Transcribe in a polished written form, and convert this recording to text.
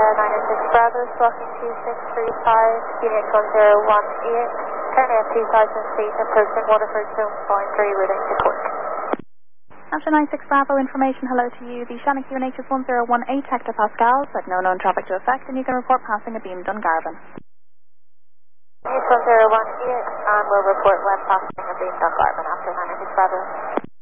96 Bravo, squawking 2635, vehicle 018, currently at 2000 feet, approaching Waterford Zone boundary, routing to Cork. After 96 Bravo information, hello to you. The Shannon QNH is 1018 hectopascals with no known traffic to affect, and you can report passing a beam Dungarvan. 1018, and we'll report when passing a beam Dungarvan after 96 Bravo.